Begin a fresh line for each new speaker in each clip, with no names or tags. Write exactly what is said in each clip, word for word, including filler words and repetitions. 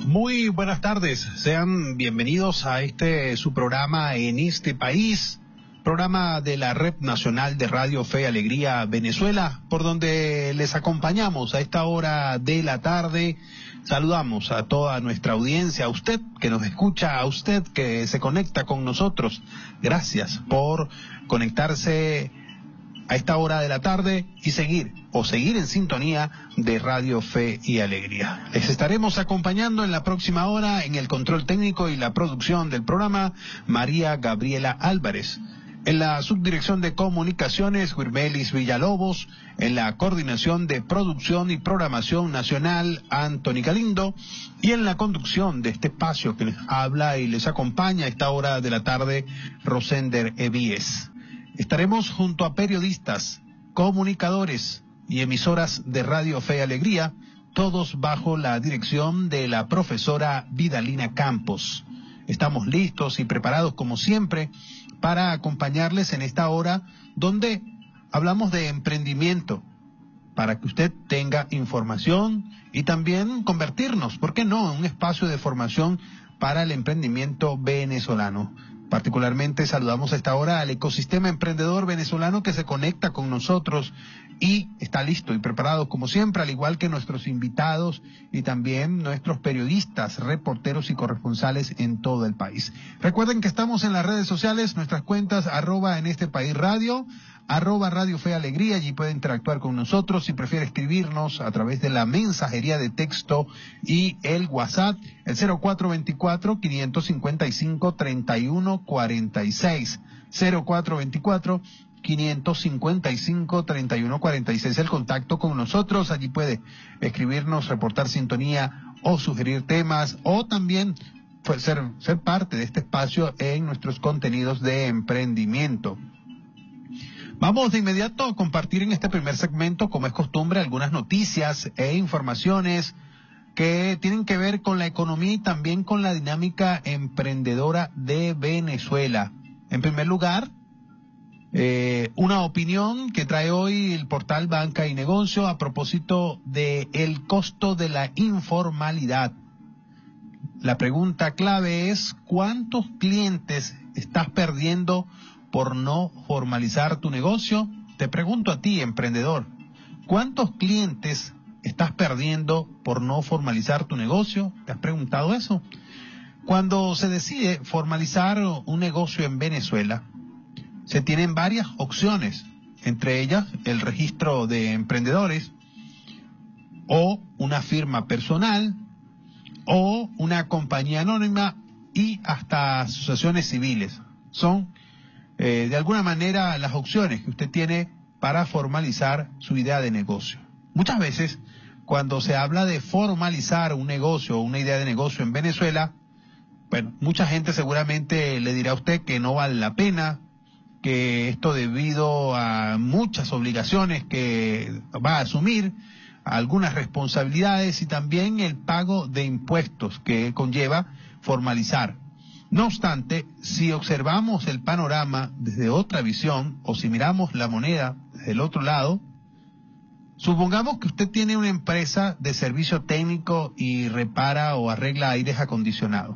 Muy buenas tardes, sean bienvenidos a este su programa En este País, programa de la Red Nacional de Radio Fe y Alegría Venezuela, por donde les acompañamos a esta hora de la tarde. Saludamos a toda nuestra audiencia, a usted que nos escucha, a usted que se conecta con nosotros. Gracias por conectarse a esta hora de la tarde y seguir o seguir en sintonía de Radio Fe y Alegría. Les estaremos acompañando en la próxima hora en el control técnico y la producción del programa María Gabriela Álvarez. En la subdirección de comunicaciones, Wirmelis Villalobos. En la coordinación de producción y programación nacional, Anthony Galindo. Y en la conducción de este espacio que les habla y les acompaña a esta hora de la tarde, Rosender Evíes. Estaremos junto a periodistas, comunicadores y emisoras de Radio Fe y Alegría, todos bajo la dirección de la profesora Vidalina Campos. Estamos listos y preparados como siempre para acompañarles en esta hora donde hablamos de emprendimiento, para que usted tenga información y también convertirnos, ¿por qué no?, en un espacio de formación para el emprendimiento venezolano. Particularmente saludamos a esta hora al ecosistema emprendedor venezolano que se conecta con nosotros y está listo y preparado como siempre, al igual que nuestros invitados y también nuestros periodistas, reporteros y corresponsales en todo el país. Recuerden que estamos en las redes sociales, nuestras cuentas arroba en este país radio, arroba Radio Fe Alegría, allí puede interactuar con nosotros. Si prefiere escribirnos a través de la mensajería de texto y el WhatsApp, el cero cuatro veinticuatro, quinientos cincuenta y cinco, treinta y uno cuarenta y seis, cero cuatro veinticuatro, quinientos cincuenta y cinco, treinta y uno cuarenta y seis, el contacto con nosotros. Allí puede escribirnos, reportar sintonía o sugerir temas, o también pues, ser, ser parte de este espacio en nuestros contenidos de emprendimiento. Vamos de inmediato a compartir en este primer segmento, como es costumbre, algunas noticias e informaciones que tienen que ver con la economía y también con la dinámica emprendedora de Venezuela. En primer lugar, eh, una opinión que trae hoy el portal Banca y Negocio a propósito de el costo de la informalidad. La pregunta clave es: ¿cuántos clientes estás perdiendo por no formalizar tu negocio? Te pregunto a ti, emprendedor, ¿cuántos clientes estás perdiendo por no formalizar tu negocio? ¿Te has preguntado eso? Cuando se decide formalizar un negocio en Venezuela, se tienen varias opciones, entre ellas el registro de emprendedores, o una firma personal, o una compañía anónima, y hasta asociaciones civiles. Son Eh, de alguna manera las opciones que usted tiene para formalizar su idea de negocio. Muchas veces, cuando se habla de formalizar un negocio o una idea de negocio en Venezuela, bueno, mucha gente seguramente le dirá a usted que no vale la pena, que esto debido a muchas obligaciones que va a asumir, algunas responsabilidades y también el pago de impuestos que conlleva formalizar. No obstante, si observamos el panorama desde otra visión, o si miramos la moneda desde el otro lado, supongamos que usted tiene una empresa de servicio técnico y repara o arregla aires acondicionados,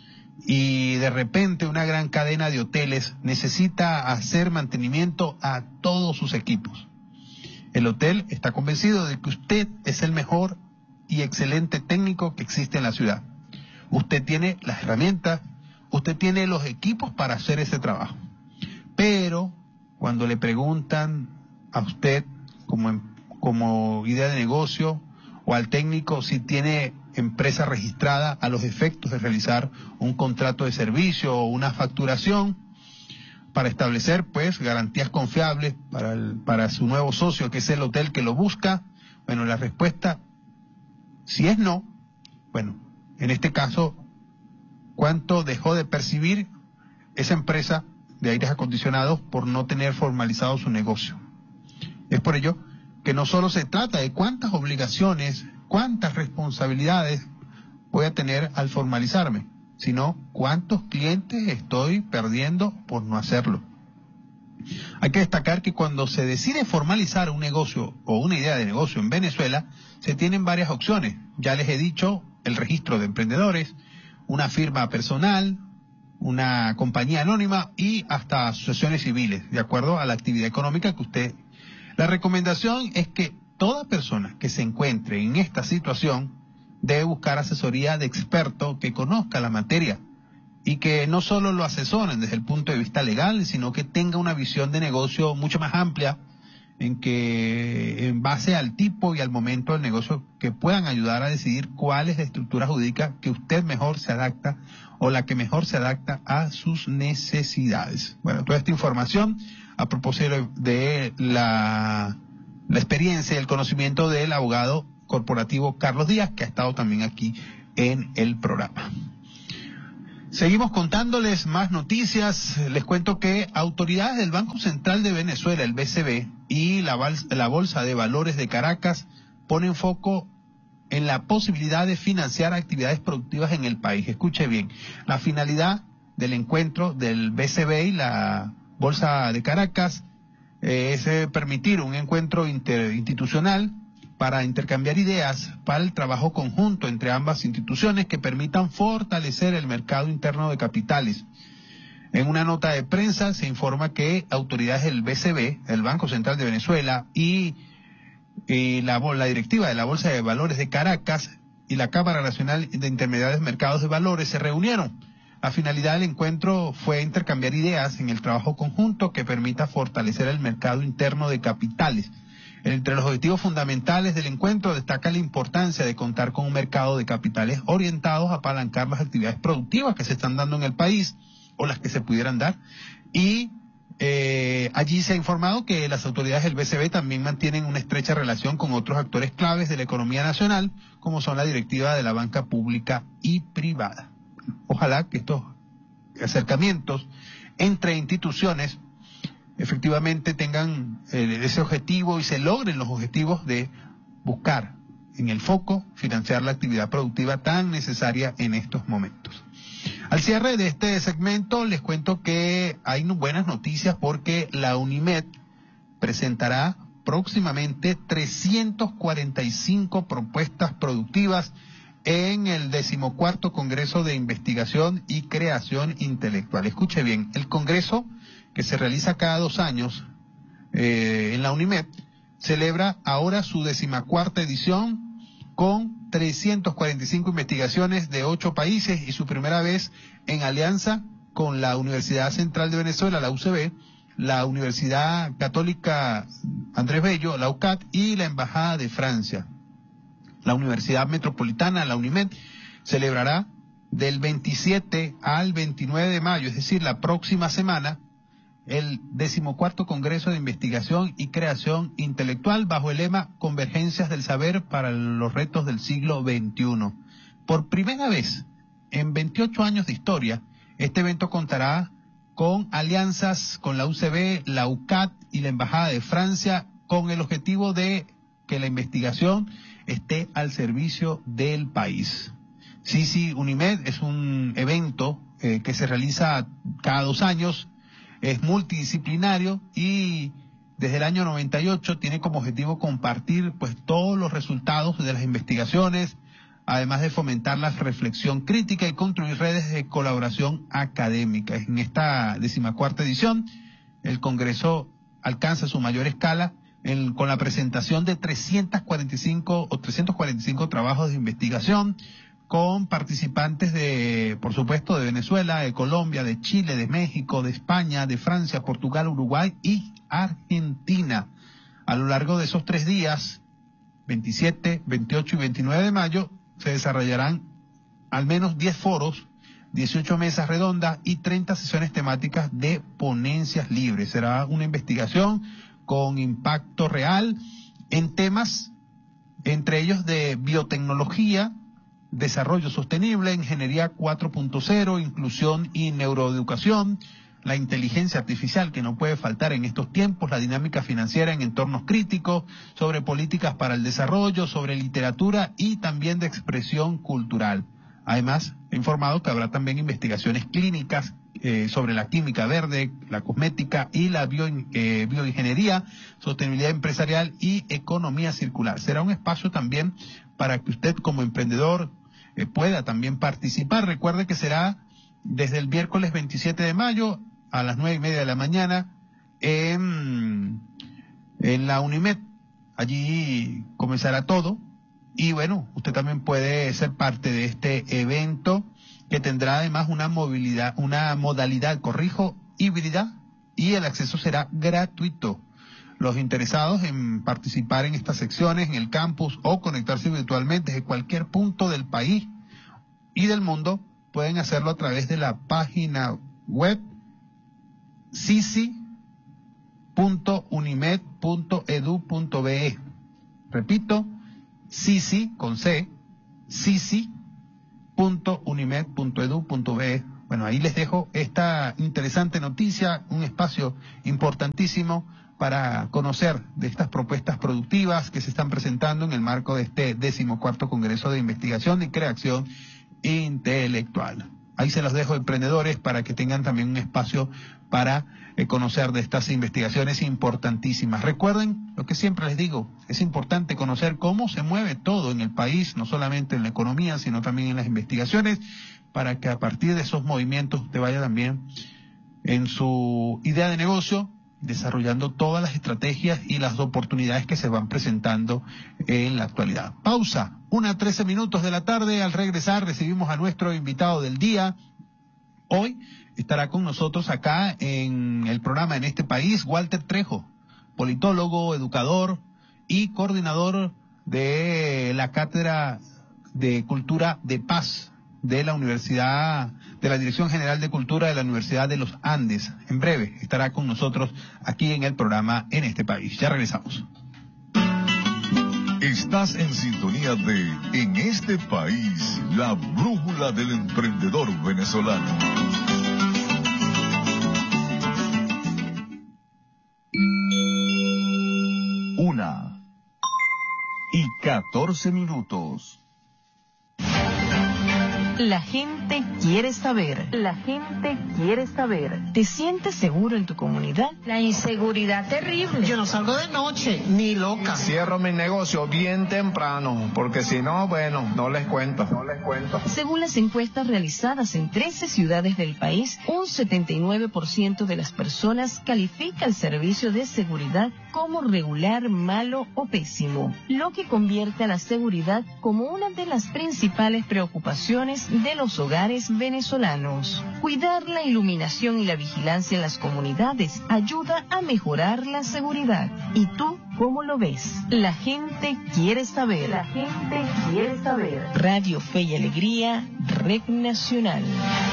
y de repente una gran cadena de hoteles necesita hacer mantenimiento a todos sus equipos. El hotel está convencido de que usted es el mejor y excelente técnico que existe en la ciudad. Usted tiene las herramientas, usted tiene los equipos para hacer ese trabajo. Pero cuando le preguntan a usted como, como idea de negocio o al técnico si tiene empresa registrada a los efectos de realizar un contrato de servicio o una facturación para establecer pues garantías confiables para, el, para su nuevo socio, que es el hotel que lo busca, bueno, la respuesta, si es no, bueno, en este caso, ¿cuánto dejó de percibir esa empresa de aires acondicionados por no tener formalizado su negocio? Es por ello que no solo se trata de cuántas obligaciones, cuántas responsabilidades voy a tener al formalizarme, sino cuántos clientes estoy perdiendo por no hacerlo. Hay que destacar que cuando se decide formalizar un negocio o una idea de negocio en Venezuela, se tienen varias opciones. Ya les he dicho el registro de emprendedores, una firma personal, una compañía anónima y hasta asociaciones civiles, de acuerdo a la actividad económica que usted... La recomendación es que toda persona que se encuentre en esta situación debe buscar asesoría de experto que conozca la materia y que no solo lo asesoren desde el punto de vista legal, sino que tenga una visión de negocio mucho más amplia, en que en base al tipo y al momento del negocio que puedan ayudar a decidir cuál es la estructura jurídica que usted mejor se adapta o la que mejor se adapta a sus necesidades. Bueno, toda esta información a propósito de la, la experiencia y el conocimiento del abogado corporativo Carlos Díaz, que ha estado también aquí en el programa. Seguimos contándoles más noticias. Les cuento que autoridades del Banco Central de Venezuela, el B C B, y la, la Bolsa de Valores de Caracas ponen foco en la posibilidad de financiar actividades productivas en el país. Escuche bien, la finalidad del encuentro del B C B y la Bolsa de Caracas eh, es eh, permitir un encuentro interinstitucional para intercambiar ideas para el trabajo conjunto entre ambas instituciones que permitan fortalecer el mercado interno de capitales. En una nota de prensa se informa que autoridades del B C B, el Banco Central de Venezuela, y, y la, la directiva de la Bolsa de Valores de Caracas y la Cámara Nacional de Intermediarios de Mercados de Valores se reunieron. La finalidad del encuentro fue intercambiar ideas en el trabajo conjunto que permita fortalecer el mercado interno de capitales. Entre los objetivos fundamentales del encuentro destaca la importancia de contar con un mercado de capitales orientados a apalancar las actividades productivas que se están dando en el país o las que se pudieran dar. Y eh, allí se ha informado que las autoridades del B C B también mantienen una estrecha relación con otros actores claves de la economía nacional, como son la directiva de la banca pública y privada. Ojalá que estos acercamientos entre instituciones efectivamente tengan eh, ese objetivo y se logren los objetivos de buscar en el foco financiar la actividad productiva tan necesaria en estos momentos. Al cierre de este segmento les cuento que hay buenas noticias porque la UNIMED presentará próximamente trescientas cuarenta y cinco propuestas productivas en el decimocuarto Congreso de Investigación y Creación Intelectual. Escuche bien, el Congreso, que se realiza cada dos años eh, en la UNIMED, celebra ahora su decimacuarta edición con trescientas cuarenta y cinco investigaciones de ocho países y su primera vez en alianza con la Universidad Central de Venezuela, la U C B, la Universidad Católica Andrés Bello, la U C A T, y la Embajada de Francia. La Universidad Metropolitana, la UNIMED, celebrará del veintisiete al veintinueve de mayo, es decir, la próxima semana, el decimocuarto Congreso de Investigación y Creación Intelectual bajo el lema Convergencias del Saber para los Retos del Siglo veintiuno. Por primera vez en veintiocho años de historia, este evento contará con alianzas con la U C B, la U C A T y la Embajada de Francia con el objetivo de que la investigación esté al servicio del país. Sí, sí, UNIMED es un evento eh, que se realiza cada dos años, es multidisciplinario y desde el año noventa y ocho tiene como objetivo compartir pues todos los resultados de las investigaciones, además de fomentar la reflexión crítica y construir redes de colaboración académica. En esta decimacuarta edición, el Congreso alcanza su mayor escala en, con la presentación de trescientas cuarenta y cinco o trescientos cuarenta y cinco trabajos de investigación con participantes de, por supuesto, de Venezuela, de Colombia, de Chile, de México, de España, de Francia, Portugal, Uruguay y Argentina. A lo largo de esos tres días, veintisiete, veintiocho y veintinueve de mayo, se desarrollarán al menos diez foros, dieciocho mesas redondas y treinta sesiones temáticas de ponencias libres. Será una investigación con impacto real en temas, entre ellos de biotecnología, desarrollo sostenible, ingeniería cuatro punto cero, inclusión y neuroeducación, la inteligencia artificial que no puede faltar en estos tiempos, la dinámica financiera en entornos críticos, sobre políticas para el desarrollo, sobre literatura y también de expresión cultural. Además, he informado que habrá también investigaciones clínicas eh, sobre la química verde, la cosmética y la bio, eh, bioingeniería, sostenibilidad empresarial y economía circular. Será un espacio también para que usted como emprendedor, eh, pueda también participar. Recuerde que será desde el miércoles veintisiete de mayo a las nueve y media de la mañana en, en la Unimed. Allí comenzará todo. Y bueno, usted también puede ser parte de este evento que tendrá además una movilidad, una modalidad, corrijo, híbrida, y el acceso será gratuito. Los interesados en participar en estas secciones en el campus o conectarse virtualmente desde cualquier punto del país y del mundo pueden hacerlo a través de la página web sisi punto unimed punto edu punto be. Repito, sisi con C, sisi punto unimed punto edu punto be. Bueno, ahí les dejo esta interesante noticia, un espacio importantísimo para conocer de estas propuestas productivas que se están presentando en el marco de este decimocuarto Congreso de Investigación y Creación Intelectual. Ahí se los dejo, emprendedores, para que tengan también un espacio para eh, conocer de estas investigaciones importantísimas. Recuerden lo que siempre les digo, es importante conocer cómo se mueve todo en el país, no solamente en la economía, sino también en las investigaciones, para que a partir de esos movimientos usted vaya también en su idea de negocio, desarrollando todas las estrategias y las oportunidades que se van presentando en la actualidad. Pausa, una trece minutos de la tarde. Al regresar recibimos a nuestro invitado del día. Hoy estará con nosotros acá en el programa En este País, Walter Trejo, politólogo, educador y coordinador de la Cátedra de Cultura de Paz de la Universidad, de la Dirección General de Cultura de la Universidad de los Andes. En breve estará con nosotros aquí en el programa En este País. Ya regresamos.
Estás en sintonía de En este País, la brújula del emprendedor venezolano. Una y catorce minutos.
La gente quiere saber. La gente quiere saber. ¿Te sientes seguro en tu comunidad?
La inseguridad terrible.
Yo no salgo de noche, ni loca.
Cierro mi negocio bien temprano, porque si no, bueno, no les cuento. No les cuento.
Según las encuestas realizadas en trece ciudades del país, un setenta y nueve por ciento de las personas califica el servicio de seguridad como regular, malo o pésimo, lo que convierte a la seguridad como una de las principales preocupaciones de los hogares venezolanos. Cuidar la iluminación y la vigilancia en las comunidades ayuda a mejorar la seguridad. ¿Y tú cómo lo ves? La gente quiere saber.
La gente quiere saber.
Radio Fe y Alegría, Red Nacional.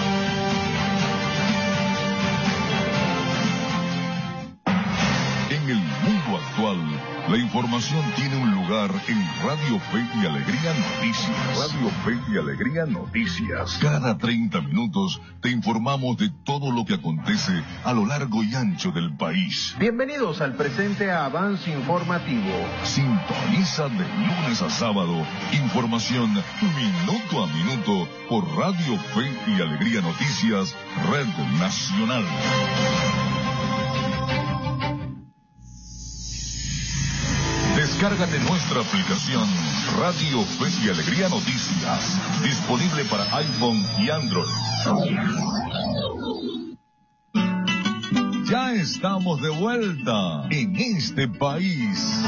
En el mundo actual, la información tiene un lugar en Radio Fe y Alegría Noticias. Radio Fe y Alegría Noticias. Cada treinta minutos te informamos de todo lo que acontece a lo largo y ancho del país.
Bienvenidos al presente Avance Informativo.
Sintoniza de lunes a sábado información minuto a minuto por Radio Fe y Alegría Noticias, Red Nacional. Descárgate nuestra aplicación Radio Fe y Alegría Noticias, disponible para iPhone y Android. Ya estamos de vuelta en este país.